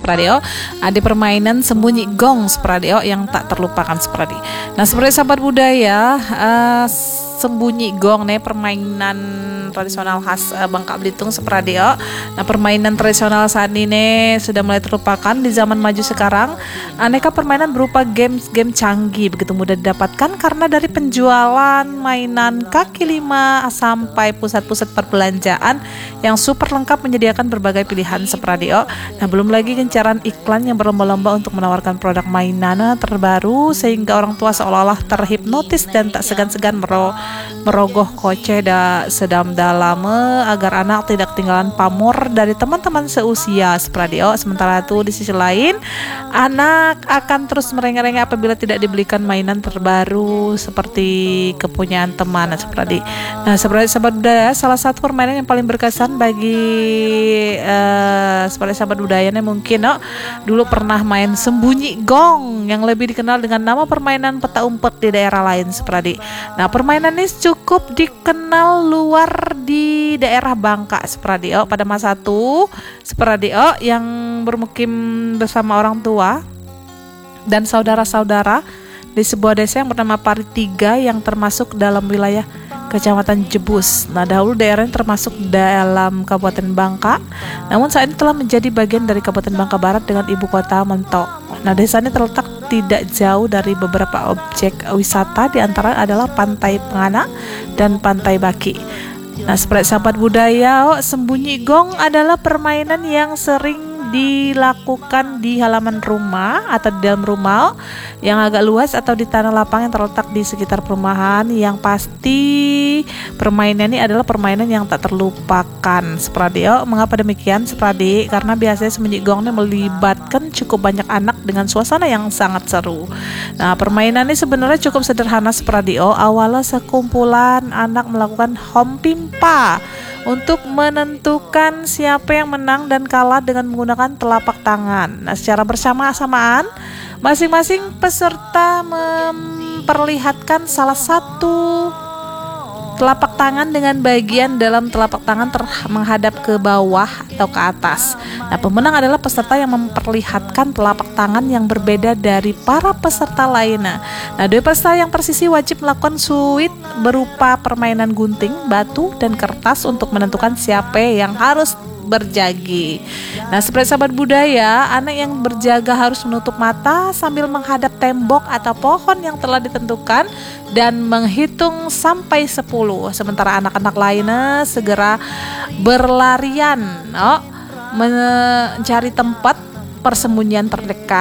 Spradio. Ada permainan sembunyi gong Spradio yang tak terlupakan Spradi. Nah, seperti sahabat budaya, sembunyi gong nih permainan tradisional khas Bangka Belitung Spradio. Nah, permainan tradisional saat ini sudah mulai terlupakan di zaman maju sekarang. Aneka permainan berupa game canggih begitu mudah didapatkan karena dari penjualan mainan kaki lima sampai pusat-pusat perbelanjaan yang super lengkap menyediakan berbagai pilihan Spradio. Nah, belum lagi gencaran iklan yang berlomba-lomba untuk menawarkan produk mainan terbaru sehingga orang tua seolah-olah terhipnotis dan tak segan-segan merogoh kocek sedam dalam agar anak tidak ketinggalan pamor dari teman-teman seusia Spradio. Sementara itu di sisi lain, anak akan terus merengek-rengek apabila tidak dibelikan mainan terbaru seperti kepunyaan teman Spradi. Nah, seperti sahabat budaya, salah satu permainan yang paling berkesan bagi seperti sahabat budayanya mungkin dulu pernah main sembunyi gong yang lebih dikenal dengan nama permainan peta umpet di daerah lain Spradi. Nah, permainan ini cukup dikenal luar di daerah Bangka Spradio pada masa itu. Spradio yang bermukim bersama orang tua dan saudara-saudara di sebuah desa yang bernama Paritiga yang termasuk dalam wilayah Kecamatan Jebus. Nah, dahulu daerahnya termasuk dalam Kabupaten Bangka, namun saat ini telah menjadi bagian dari Kabupaten Bangka Barat dengan ibu kota Mentok. Nah, desa ini terletak tidak jauh dari beberapa objek wisata, di antara adalah Pantai Pengana dan Pantai Baki. Nah, seperti sahabat budaya, sembunyi gong adalah permainan yang sering dilakukan di halaman rumah atau di dalam rumah yang agak luas atau di tanah lapang yang terletak di sekitar perumahan. Yang pasti permainan ini adalah permainan yang tak terlupakan Spradio. Mengapa demikian Spradi? Karena biasanya sembunyi gong ini melibatkan cukup banyak anak dengan suasana yang sangat seru. Nah, permainan ini sebenarnya cukup sederhana Spradio. Awalnya sekumpulan anak melakukan home pimpa untuk menentukan siapa yang menang dan kalah dengan menggunakan telapak tangan. Nah, secara bersamaan masing-masing peserta memperlihatkan salah satu telapak tangan dengan bagian dalam telapak tangan menghadap ke bawah atau ke atas. Nah, pemenang adalah peserta yang memperlihatkan telapak tangan yang berbeda dari para peserta lainnya. Nah, dua peserta yang tersisi wajib melakukan suit berupa permainan gunting, batu, dan kertas untuk menentukan siapa yang harus berjagi. Nah, seperti sahabat budaya, anak yang berjaga harus menutup mata sambil menghadap tembok atau pohon yang telah ditentukan dan menghitung sampai 10. Sementara anak-anak lainnya segera berlarian mencari tempat persembunyian terdekat.